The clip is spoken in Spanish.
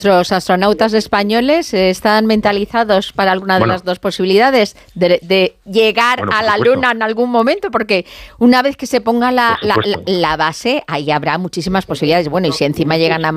¿Los astronautas españoles están mentalizados para alguna de las dos posibilidades de llegar a la Luna en algún momento? Porque una vez que se ponga la base, ahí habrá muchísimas posibilidades. Bueno, y si encima llegan a